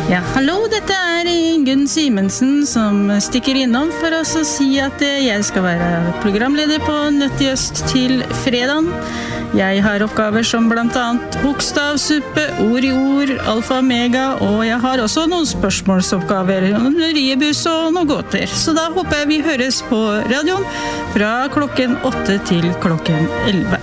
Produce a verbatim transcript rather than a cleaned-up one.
Ja, hallo, dette er Ingunn Simensen som stikker innom for oss å si at jeg skal være programleder på Nødt i Øst til fredagen. Jeg har oppgaver som blant annet bokstavsuppe, ord i ord, alfa og mega, og jeg har også noen spørsmålsoppgaver, noen riebus og noen gåter. Så da håper jeg vi høres på radioen fra klokken åtte til klokken elleve.